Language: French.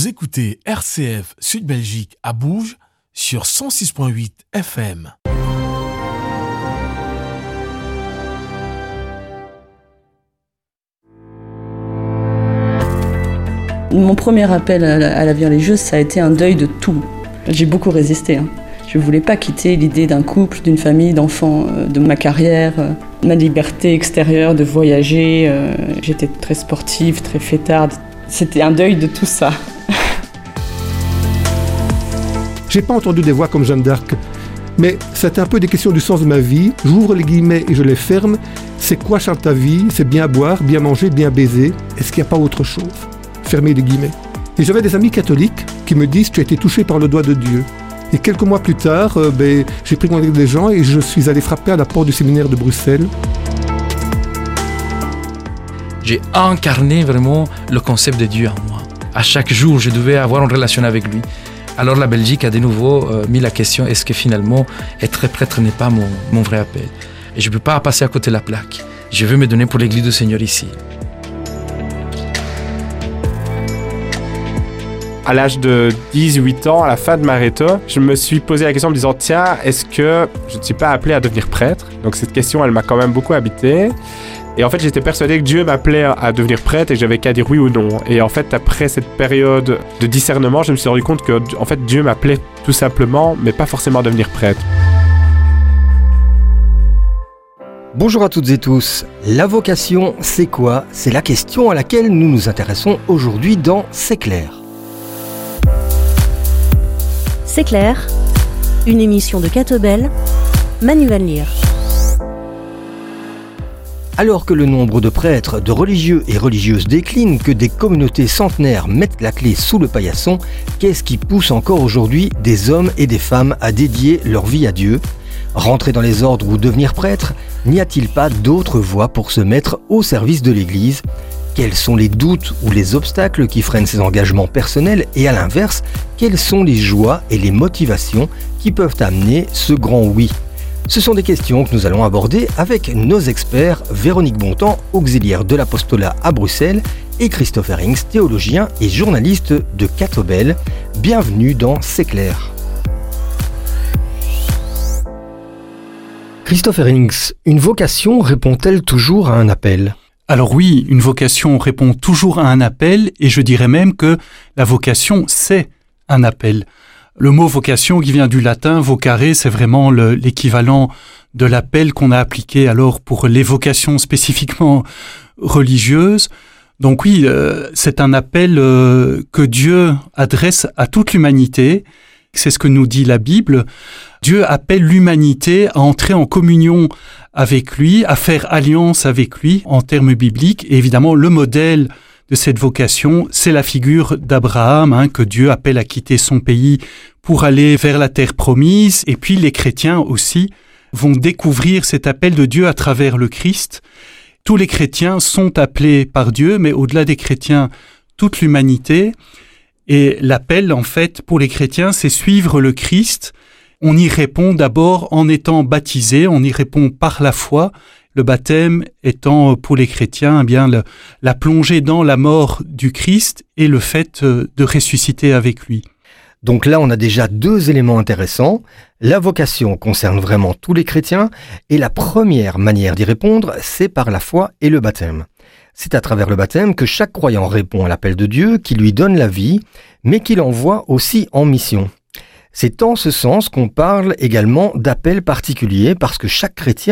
Vous écoutez RCF Sud Belgique à Bourges sur 106.8 FM. Mon premier appel à la vie religieuse, ça a été un deuil de tout. J'ai beaucoup résisté. Je ne voulais pas quitter l'idée d'un couple, d'une famille, d'enfants, de ma carrière, ma liberté extérieure de voyager. J'étais très sportive, très fêtarde. C'était un deuil de tout ça. J'ai pas entendu des voix comme Jeanne d'Arc, mais c'était un peu des questions du sens de ma vie. J'ouvre les guillemets et je les ferme. C'est quoi, Charles, ta vie? C'est bien boire, bien manger, bien baiser. Est-ce qu'il n'y a pas autre chose? Fermez les guillemets. Et j'avais des amis catholiques qui me disent « Tu as été touché par le doigt de Dieu ». Et quelques mois plus tard, j'ai pris contact des gens et je suis allé frapper à la porte du séminaire de Bruxelles. J'ai incarné vraiment le concept de Dieu en moi. À chaque jour, je devais avoir une relation avec lui. Alors la Belgique a de nouveau mis la question, est-ce que finalement être prêtre n'est pas mon vrai appel? Et je ne peux pas passer à côté de la plaque. Je veux me donner pour l'Église du Seigneur ici. À l'âge de 18 ans, à la fin de ma réto, je me suis posé la question en me disant « Tiens, est-ce que je ne suis pas appelé à devenir prêtre ?» Donc cette question, elle m'a quand même beaucoup habité. Et en fait, j'étais persuadé que Dieu m'appelait à devenir prêtre et que j'avais qu'à dire oui ou non. Et en fait, après cette période de discernement, je me suis rendu compte que en fait, Dieu m'appelait tout simplement, mais pas forcément à devenir prêtre. Bonjour à toutes et tous. La vocation, c'est quoi? C'est la question à laquelle nous nous intéressons aujourd'hui dans C'est clair. C'est clair, une émission de Catobel, Manuel Lire. Alors que le nombre de prêtres, de religieux et religieuses décline, que des communautés centenaires mettent la clé sous le paillasson, qu'est-ce qui pousse encore aujourd'hui des hommes et des femmes à dédier leur vie à Dieu? Rentrer dans les ordres ou devenir prêtre? N'y a-t-il pas d'autres voies pour se mettre au service de l'Église? Quels sont les doutes ou les obstacles qui freinent ces engagements personnels? Et à l'inverse, quelles sont les joies et les motivations qui peuvent amener ce grand oui? Ce sont des questions que nous allons aborder avec nos experts Véronique Bontemps, auxiliaire de l'apostolat à Bruxelles, et Christopher Hinks, théologien et journaliste de Catobel. Bienvenue dans C'est clair. Christopher Hinks, une vocation répond-elle toujours à un appel? Alors oui, une vocation répond toujours à un appel, et je dirais même que la vocation, c'est un appel. Le mot vocation qui vient du latin, vocare, c'est vraiment l'équivalent de l'appel qu'on a appliqué alors pour les vocations spécifiquement religieuses. Donc oui, c'est un appel que Dieu adresse à toute l'humanité. C'est ce que nous dit la Bible. Dieu appelle l'humanité à entrer en communion avec lui, à faire alliance avec lui en termes bibliques. Et évidemment, le modèle de cette vocation, c'est la figure d'Abraham, que Dieu appelle à quitter son pays pour aller vers la terre promise. Et puis les chrétiens aussi vont découvrir cet appel de Dieu à travers le Christ. Tous les chrétiens sont appelés par Dieu, mais au-delà des chrétiens, toute l'humanité. Et l'appel, en fait, pour les chrétiens, c'est suivre le Christ. On y répond d'abord en étant baptisé, on y répond par la foi. Le baptême étant pour les chrétiens la plongée dans la mort du Christ et le fait de ressusciter avec lui. Donc là, on a déjà deux éléments intéressants. La vocation concerne vraiment tous les chrétiens et la première manière d'y répondre, c'est par la foi et le baptême. C'est à travers le baptême que chaque croyant répond à l'appel de Dieu qui lui donne la vie, mais qui l'envoie aussi en mission. C'est en ce sens qu'on parle également d'appel particulier parce que chaque chrétien